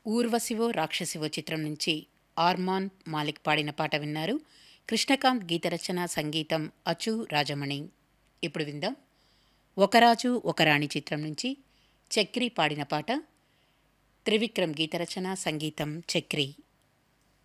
ఊర్వశివో రాక్షసివో చిత్రం నుంచి ఆర్మాన్ మాలిక్ పాడిన పాట విన్నారు. కృష్ణకాంత్ గీతరచన, సంగీతం అచు రాజమణి. ఇప్పుడు విందాం ఒక రాజు ఒక రాణి చిత్రం నుంచి చక్రి పాడిన పాట. త్రివిక్రమ్ గీతరచన, సంగీతం చక్రి.